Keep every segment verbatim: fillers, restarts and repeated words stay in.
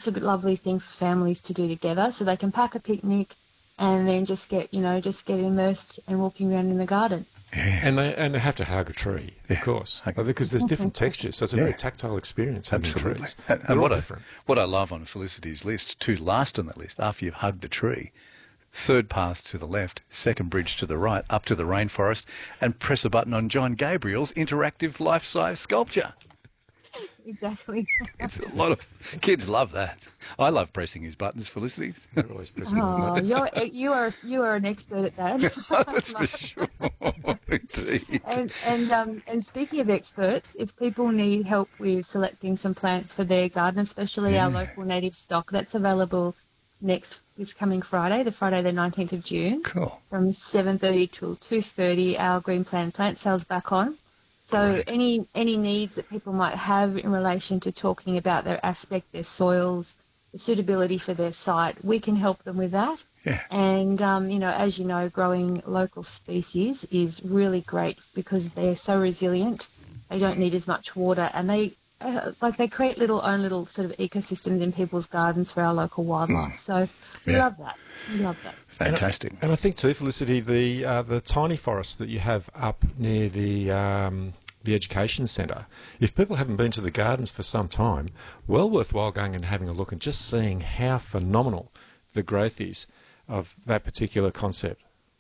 it's a lovely thing for families to do together, so they can pack a picnic and then just get, you know, just get immersed and walking around in the garden. Yeah. And they and they have to hug a tree, yeah. of course, because there's different textures, so it's a yeah. very tactile experience. Absolutely. Trees. And, and what, I, different. what I love on Felicity's list, two last on that list, after you've hugged the tree, third path to the left, second bridge to the right, up to the rainforest, and press a button on John Gabriel's interactive life-size sculpture. Exactly. It's a lot of kids love that. I love pressing his buttons, Felicity. You're always pressing oh, buttons. You're, you are you are an expert at that. That's for sure. Indeed. And and um and speaking of experts, if people need help with selecting some plants for their garden, especially yeah. our local native stock, that's available next this coming Friday, the Friday the nineteenth of June. Cool. From seven thirty till two thirty, our Green Plan plant sale's back on. So Great. any any needs that people might have in relation to talking about their aspect, their soils, the suitability for their site, we can help them with that. Yeah. And, um, you know, as you know, growing local species is really great because they're so resilient. They don't need as much water, and they uh, like they create little own little sort of ecosystems in people's gardens for our local wildlife. So we Yeah. love that. We love that. Fantastic. And I, and I think too, Felicity, the uh, the tiny forest that you have up near the um, the education centre, if people haven't been to the gardens for some time, well worthwhile going and having a look and just seeing how phenomenal the growth is of that particular concept.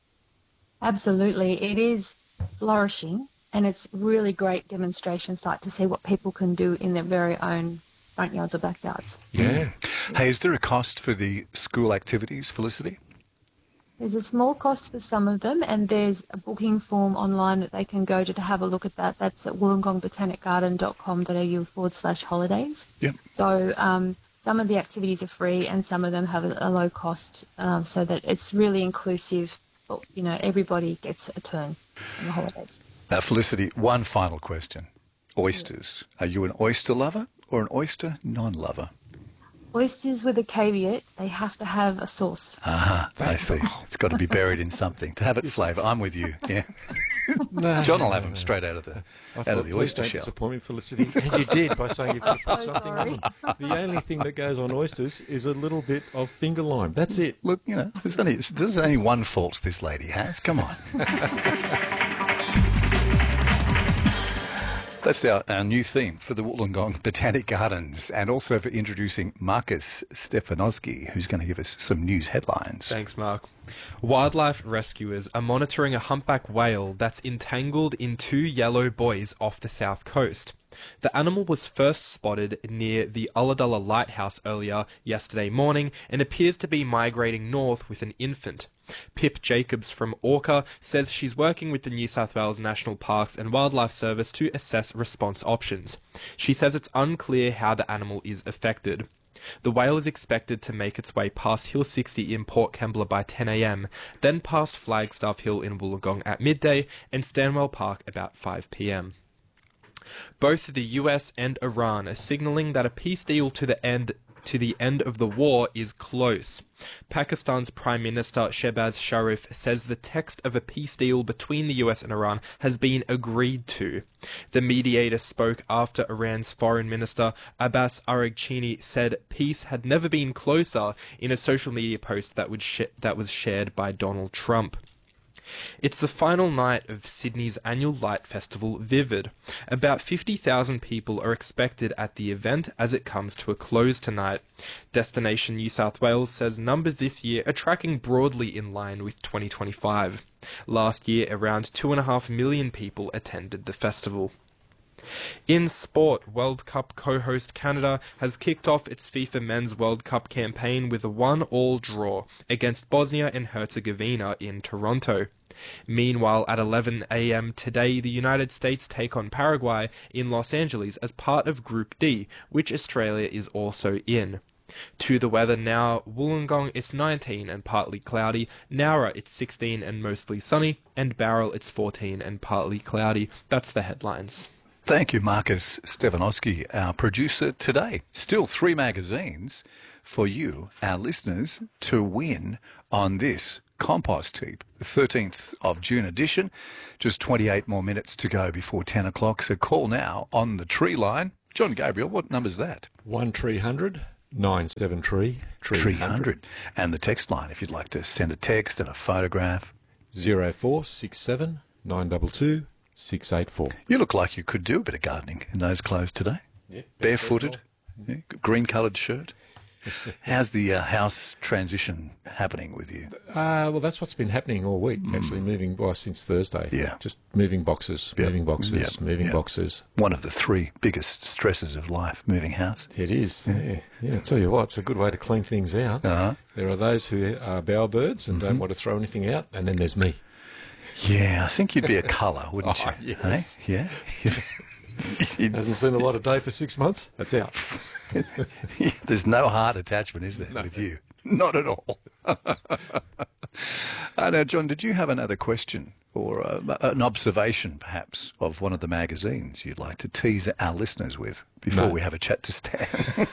Absolutely. It is flourishing, and it's really great demonstration site to see what people can do in their very own front yards or backyards. Yeah. Hey, is there a cost for the school activities, Felicity? There's a small cost for some of them, and there's a booking form online that they can go to to have a look at that. That's at wollongong botanic garden dot com dot a u forward slash holidays. Yep. So um, some of the activities are free and some of them have a, a low cost, um, so that it's really inclusive. But, you know, everybody gets a turn on the holidays. Now, Felicity, one final question. Oysters. Are you an oyster lover or an oyster non-lover? Oysters with a caveat, they have to have a sauce. Ah, I see. It's got to be buried in something to have it flavour. I'm with you. Yeah. no, John will have them straight out of the out of the oyster shell. Disappoint me, Felicity. And you did by saying you could put So something sorry. on. The only thing that goes on oysters is a little bit of finger lime. That's it. Look, you know, there's only there's only one fault this lady has. Come on. That's our, our new theme for the Wollongong Botanic Gardens, and also for introducing Marcus Stefanowski, who's going to give us some news headlines. Thanks, Mark. Wildlife rescuers are monitoring a humpback whale that's entangled in two yellow buoys off the south coast. The animal was first spotted near the Ulladulla Lighthouse earlier yesterday morning and appears to be migrating north with an infant. Pip Jacobs from Orca says she's working with the New South Wales National Parks and Wildlife Service to assess response options. She says it's unclear how the animal is affected. The whale is expected to make its way past Hill sixty in Port Kembla by ten a m, then past Flagstaff Hill in Wollongong at midday and Stanwell Park about five p m. Both the U S and Iran are signalling that a peace deal to the end to the end of the war is close. Pakistan's Prime Minister Shehbaz Sharif says the text of a peace deal between the U S and Iran has been agreed to. The mediator spoke after Iran's Foreign Minister Abbas Araghchini said peace had never been closer in a social media post that, would sh- that was shared by Donald Trump. It's the final night of Sydney's annual light festival, Vivid. About fifty thousand people are expected at the event as it comes to a close tonight. Destination New South Wales says numbers this year are tracking broadly in line with twenty twenty-five. Last year, around two and a half million people attended the festival. In sport, World Cup co-host Canada has kicked off its FIFA Men's World Cup campaign with a one-all draw against Bosnia and Herzegovina in Toronto. Meanwhile, at eleven a m today, the United States take on Paraguay in Los Angeles as part of Group D, which Australia is also in. To the weather now, Wollongong it's nineteen and partly cloudy, Nowra it's sixteen and mostly sunny, and Bowral it's fourteen and partly cloudy. That's the headlines. Thank you, Marcus Stefanowski, our producer today. Still three magazines for you, our listeners, to win on this compost heap. The thirteenth of June edition. Just twenty-eight more minutes to go before ten o'clock. So call now on the tree line. John Gabriel, what number's that? one three hundred nine seven tree three hundred. And the text line, if you'd like to send a text and a photograph. zero four six seven nine two two six eight four. You look like you could do a bit of gardening in those clothes today. Yeah, Barefooted, yeah, green-coloured shirt. How's the uh, house transition happening with you? Uh, well, that's what's been happening all week, actually, moving well, since Thursday. Yeah. Just moving boxes, Yep. moving boxes, Yep. moving Yep. boxes. One of the three biggest stresses of life, moving house. It is. Yeah. yeah. I tell you what, it's a good way to clean things out. Uh-huh. There are those who are bowerbirds and don't want to throw anything out, and then there's me. Yeah, I think you'd be a colour, wouldn't Oh, you? yes. Hey? Yeah. You'd- Hasn't seen a lot of day for six months. That's out. There's no heart attachment, is there, with you? Not at all. uh, now, John, did you have another question or uh, an observation, perhaps, of one of the magazines you'd like to tease our listeners with before No. we have a chat to Stan?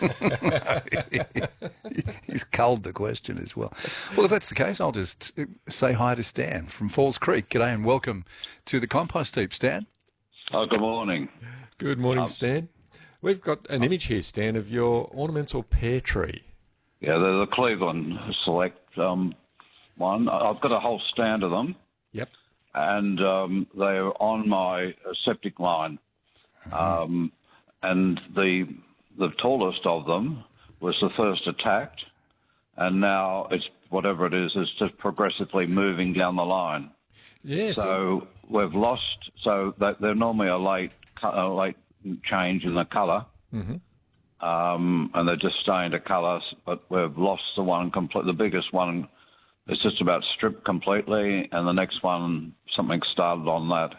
He's culled the question as well. Well, if that's the case, I'll just uh, say hi to Stan from Falls Creek. G'day and welcome to the compost heap, Stan. Oh, good morning. Good morning, Stan. We've got an image here, Stan, of your ornamental pear tree. Yeah, they're the Cleveland Select um, one. I've got a whole stand of them, Yep. and um, they're on my uh, septic line. Um, and the the tallest of them was the first attacked, and now it's whatever it is, it's just progressively moving down the line. Yeah, so, So we've lost. So they- they're normally a late co- a late change in the colour, um, and they're just starting to colour. But we've lost the one complete. The biggest one is just about stripped completely, and the next one something started on that.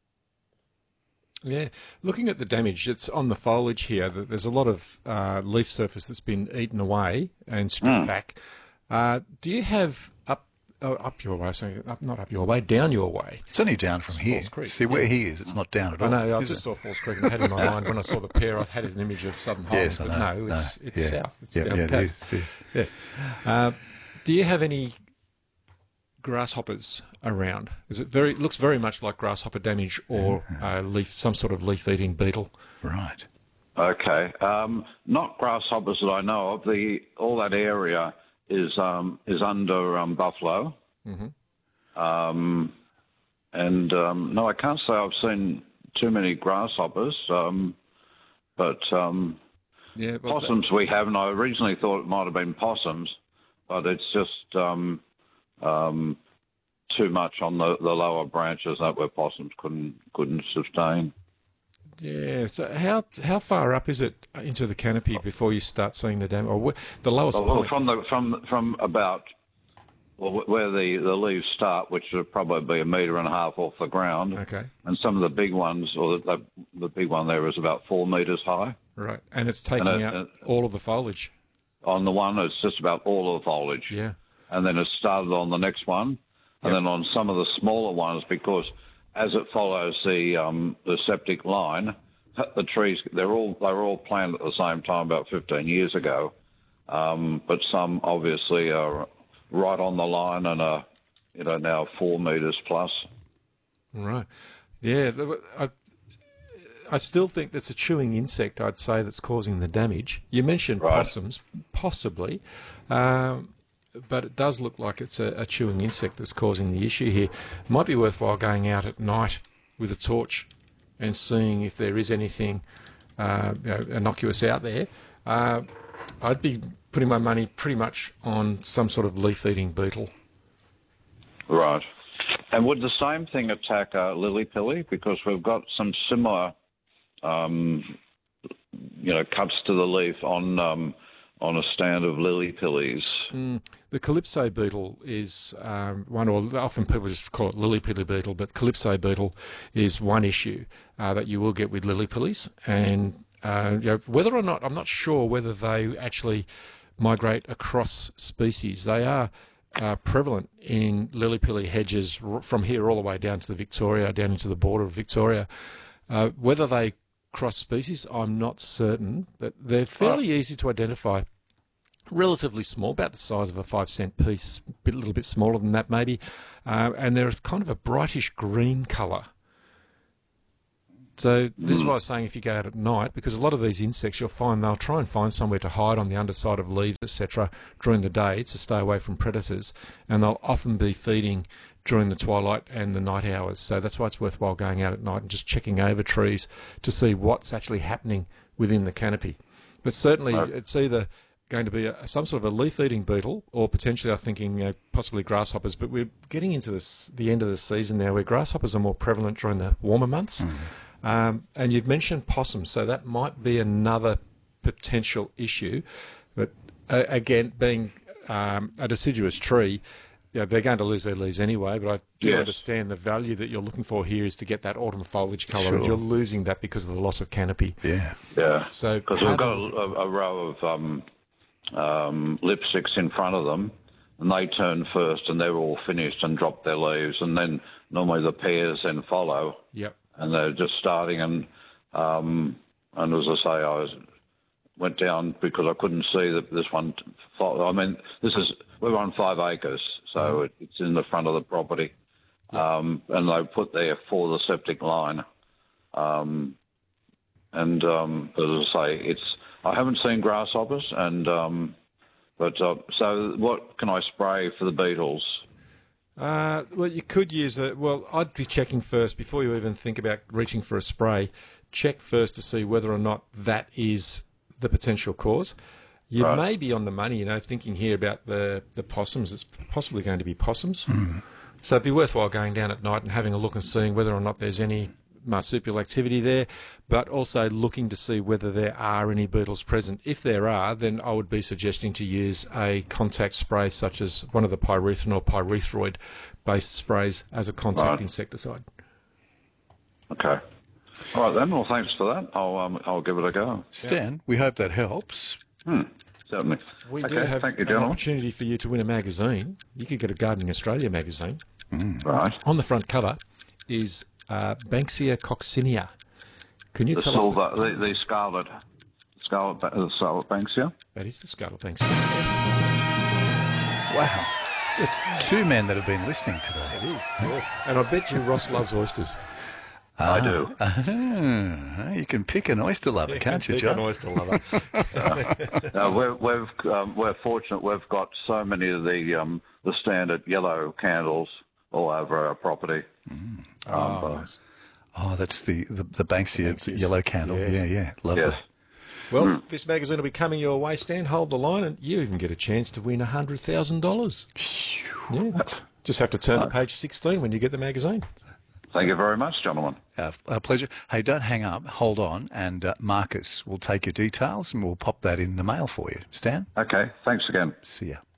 yeah. Looking at the damage that's on the foliage here, th- there's a lot of uh, leaf surface that's been eaten away and stripped back. Uh, do you have up oh, up your way, sorry, up, not up your way, down your way? It's only down from here. Falls Creek, See where he is, it's not down at I all. know, I is just it? saw Falls Creek and I had in my mind when I saw the pear, I had an image of Southern Highlands, Yes, I but know. no, it's, No, it's yeah. south, it's Yeah, down yeah, the it coast. is, it is. Yeah. Uh, do you have any grasshoppers around? Is it very? It looks very much like grasshopper damage or uh, leaf, some sort of leaf-eating beetle. Right. Okay, um, not grasshoppers that I know of. The all that area is um, is under um, buffalo, um, and um, no, I can't say I've seen too many grasshoppers, um, but um, Yeah, well, possums we have, and I originally thought it might have been possums, but it's just um, um, too much on the, the lower branches that where possums couldn't couldn't sustain. yeah. So how how far up is it into the canopy before you start seeing the damage? Or wh- the lowest Well, point? from the from from about well, where the, the leaves start, which would probably be a metre and a half off the ground, Okay, and some of the big ones, or the, the big one there is about four metres high. right, and it's taking And it- out it- all of the foliage. On the one, it's just about all of the foliage. Yeah. And then it started on the next one, and Yep. then on some of the smaller ones, because as it follows the um, the septic line, the trees they're all they were all planted at the same time about fifteen years ago, um, but some obviously are right on the line and are you know now four metres plus. Right. Yeah. the- I, I still think that's a chewing insect, I'd say, that's causing the damage. You mentioned Right. possums, possibly, um, but it does look like it's a, a chewing insect that's causing the issue here. It might be worthwhile going out at night with a torch and seeing if there is anything uh, you know, innocuous out there. Uh, I'd be putting my money pretty much on some sort of leaf-eating beetle. Right. And would the same thing attack uh, lily pilly? Because we've got some similar, um, you know, cuts to the leaf on um, on a stand of lily pillies. Mm, the calypso beetle is um, one, or often people just call it lily pilly beetle, but calypso beetle is one issue uh, that you will get with lily pillies. And uh, you know, whether or not, I'm not sure whether they actually migrate across species. They are uh, prevalent in lily pilly hedges r- from here all the way down to the Victoria, down into the border of Victoria. Uh, whether they cross species, I'm not certain, but they're fairly easy to identify. Relatively small, about the size of a five cent piece, a bit, little bit smaller than that maybe, uh, and they're kind of a brightish green colour. So this is why I was saying if you go out at night, because a lot of these insects you'll find they'll try and find somewhere to hide on the underside of leaves, et cetera, during the day to stay away from predators, and they'll often be feeding during the twilight and the night hours. So that's why it's worthwhile going out at night and just checking over trees to see what's actually happening within the canopy. But certainly it's either going to be a, some sort of a leaf-eating beetle, or potentially I'm thinking you know, possibly grasshoppers. But we're getting into this, the end of the season now where grasshoppers are more prevalent during the warmer months. Mm. Um, and you've mentioned possums, so that might be another potential issue. But uh, again, being um, a deciduous tree, yeah, they're going to lose their leaves anyway, but I do Yes. understand the value that you're looking for here is to get that autumn foliage colour, Sure. and you're losing that because of the loss of canopy. Yeah. Yeah. So Because how we've do- got a, a row of um, um, lipsticks in front of them, and they turn first, and they're all finished and drop their leaves, and then normally the pears then follow. Yep. And they're just starting, and um, and as I say, I was, went down because I couldn't see that this one. I mean, this is we're on five acres, so it, it's in the front of the property, um, and they put there for the septic line. Um, and um, as I say, it's I haven't seen grasshoppers, and um, but uh, so what can I spray for the beetles? Uh, well, you could use a. Well, I'd be checking first before you even think about reaching for a spray. Check first to see whether or not that is the potential cause. You Right. may be on the money, you know, thinking here about the, the possums. It's possibly going to be possums. Mm. So it'd be worthwhile going down at night and having a look and seeing whether or not there's any marsupial activity there, but also looking to see whether there are any beetles present. If there are, then I would be suggesting to use a contact spray such as one of the pyrethrin or pyrethroid-based sprays as a contact Right. insecticide. Okay. All right then. Well, thanks for that. I'll um, I'll give it a go. Stan, we hope that helps. Hmm. Certainly. We okay. do have Thank you, an gentlemen. opportunity for you to win a magazine. You could get a Gardening Australia magazine. Right. On the front cover is uh, Banksia coccinea. Can you The tell us? silver, the, the scarlet, scarlet, ba- the scarlet Banksia. That is the scarlet Banksia. Wow. It's two men that have been listening today. It is, yes. And I bet you Ross loves oysters. I do. Ah, you can pick an oyster lover, can't you, Pick John? an oyster lover. No, we're, we've, um, we're fortunate. We've got so many of the um, the standard yellow candles all over our property. Um, Oh, but- nice. Oh, that's the, the, the Banksia Banksias. yellow candle. Yes. Yeah, yeah. Lovely. Yes. Well, this magazine will be coming your way, Stan. Hold the line, and you even get a chance to win one hundred thousand dollars. Yeah. Just have to turn to page sixteen when you get the magazine. Thank you very much, gentlemen. Uh, a pleasure. Hey, don't hang up. Hold on, and uh, Marcus will take your details, and we'll pop that in the mail for you. Stan, Okay. Thanks again. see ya.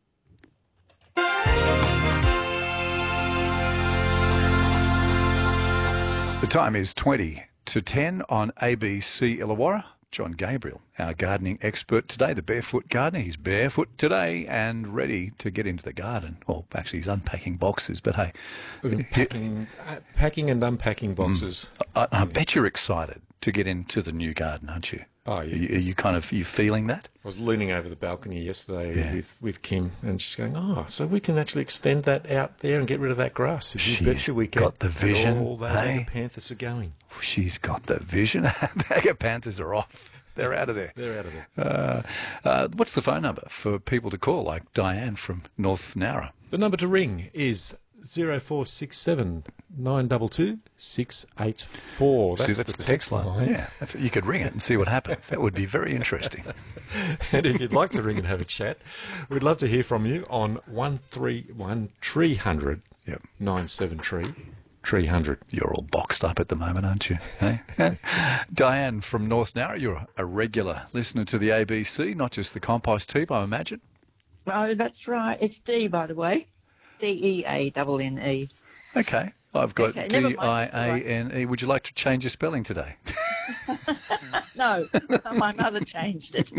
The time is twenty to ten on A B C Illawarra. John Gabriel, our gardening expert today, the barefoot gardener. He's barefoot today and ready to get into the garden. Well, actually, he's unpacking boxes, but hey, Packing, uh, packing and unpacking boxes. I, I bet you're excited to get into the new garden, aren't you? Oh, Are yeah. you, are you kind of you feeling that? I was leaning over the balcony yesterday Yeah. with, with Kim, and she's going, "Oh, so we can actually extend that out there and get rid of that grass." You She's betcha we can. got the vision, And all those hey? Panthers are going. She's got the vision. The Panthers are off. They're out of there. They're out of there. Uh, uh, what's the phone number for people to call, like Diane from North Nowra? The number to ring is zero four six seven nine two two six eight four. That's, See, that's the, text line. Yeah, that's, you could ring it and see what happens. That would be very interesting. And if you'd like to ring and have a chat, we'd love to hear from you on one three one three hundred Yep. nine seven three three hundred. You're all boxed up at the moment, aren't you? Hey? Diane from North Nowra, you're a regular listener to the A B C, not just the compost heap, I imagine. Oh, that's right. It's D, by the way. D E A N N E. Okay. I've got Okay, never D mind. I A N E. Would you like to change your spelling today? No, my mother changed it.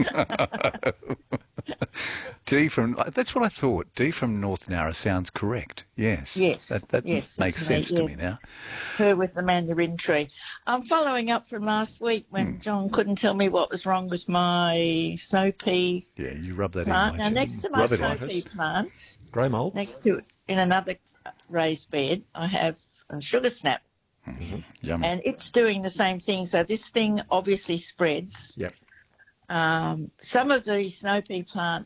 D from, that's what I thought. D from North Nowra sounds correct. Yes. Yes, That, that yes, makes it's sense me, to yeah. me now. Her with the mandarin tree. I'm following up from last week when John couldn't tell me what was wrong with my snow pea Yeah, you rub that plant. in. Now, won't you? next to my Rub it snow in. pea plant, Grey mould. next to it, in another raised bed, I have a sugar snap. Yummy. and it's doing the same thing. So this thing obviously spreads. Yep. Um, some of the snow pea plant